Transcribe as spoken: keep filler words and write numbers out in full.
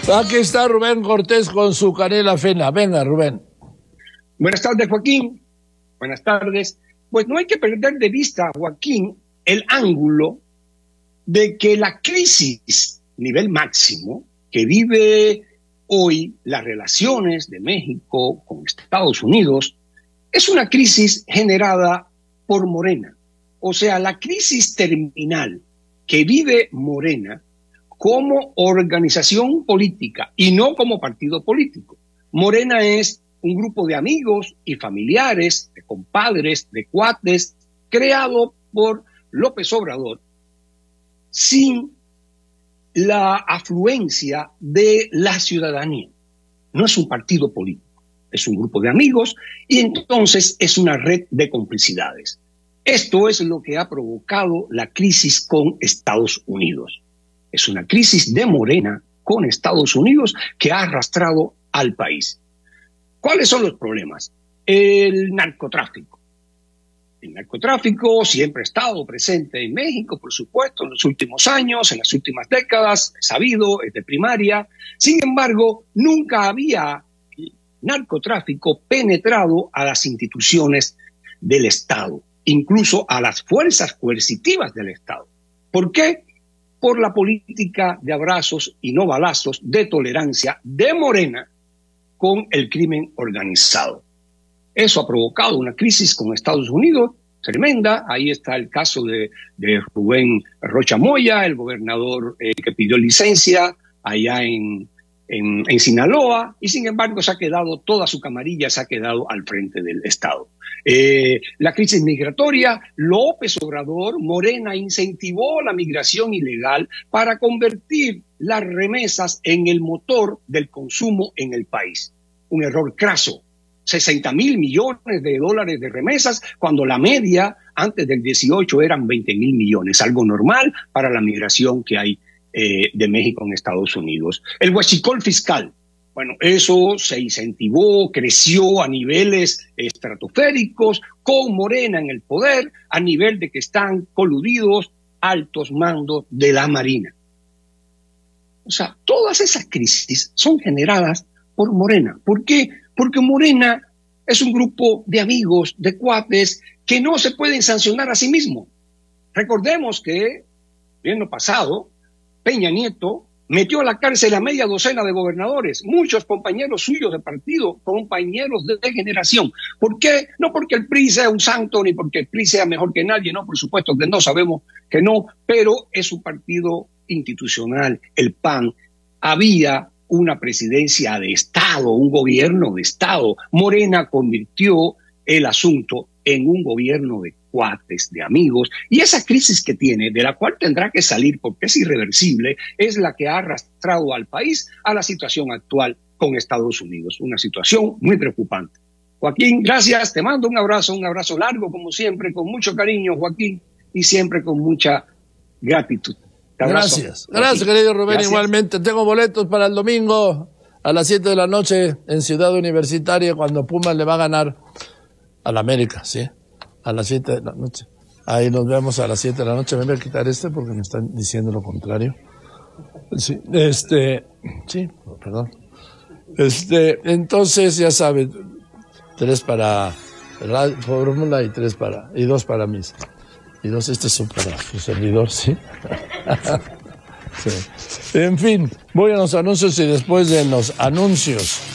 Aquí está Rubén Cortés con su canela fina. Venga, Rubén. Buenas tardes, Joaquín. Buenas tardes. Pues no hay que perder de vista, Joaquín, el ángulo de que la crisis nivel máximo que vive hoy las relaciones de México con Estados Unidos es una crisis generada por Morena. O sea, la crisis terminal que vive Morena como organización política y no como partido político. Morena es un grupo de amigos y familiares, de compadres, de cuates, creado por López Obrador, sin la afluencia de la ciudadanía. No es un partido político, es un grupo de amigos y entonces es una red de complicidades. Esto es lo que ha provocado la crisis con Estados Unidos. Es una crisis de Morena con Estados Unidos que ha arrastrado al país. ¿Cuáles son los problemas? El narcotráfico. El narcotráfico siempre ha estado presente en México, por supuesto, en los últimos años, en las últimas décadas, es sabido, es de primaria. Sin embargo, nunca había narcotráfico penetrado a las instituciones del Estado, incluso a las fuerzas coercitivas del Estado. ¿Por qué? Por la política de abrazos y no balazos, de tolerancia de Morena con el crimen organizado. Eso ha provocado una crisis con Estados Unidos tremenda. Ahí está el caso de, de Rubén Rocha Moya, el gobernador eh, que pidió licencia allá en, en, en Sinaloa, y sin embargo se ha quedado, toda su camarilla se ha quedado al frente del Estado. Eh, la crisis migratoria, López Obrador, Morena incentivó la migración ilegal para convertir las remesas en el motor del consumo en el país. Un error craso. sesenta mil millones de dólares de remesas, cuando la media antes del dieciocho eran veinte mil millones, algo normal para la migración que hay eh, de México en Estados Unidos. El huachicol fiscal. Bueno, eso se incentivó, creció a niveles estratosféricos, con Morena en el poder, a nivel de que están coludidos altos mandos de la Marina. O sea, todas esas crisis son generadas por Morena. ¿Por qué? Porque Morena es un grupo de amigos, de cuates, que no se pueden sancionar a sí mismo. Recordemos que el año pasado, Peña Nieto metió a la cárcel a media docena de gobernadores, muchos compañeros suyos de partido, compañeros de, de generación. ¿Por qué? No porque el P R I sea un santo, ni porque el P R I sea mejor que nadie, no, por supuesto que no, sabemos que no, pero es un partido institucional, el P A N. Había una presidencia de Estado, un gobierno de Estado. Morena convirtió el asunto en un gobierno de cuates, de amigos, y esa crisis que tiene, de la cual tendrá que salir porque es irreversible, es la que ha arrastrado al país a la situación actual con Estados Unidos, una situación muy preocupante. Joaquín, gracias, te mando un abrazo, un abrazo largo como siempre, con mucho cariño, Joaquín, y siempre con mucha gratitud. Gracias, gracias querido Rubén, gracias. Igualmente. Tengo boletos para el domingo a las siete de la noche en Ciudad Universitaria, cuando Pumas le va a ganar al América, ¿sí? A las siete de la noche. Ahí nos vemos a las siete de la noche. Me voy a quitar este porque me están diciendo lo contrario. Sí, este, sí, perdón. Este, entonces ya sabes, tres para la fórmula y tres para, y dos para mis. Y dos, este son para su servidor, ¿sí? Sí. En fin, voy a los anuncios y después de los anuncios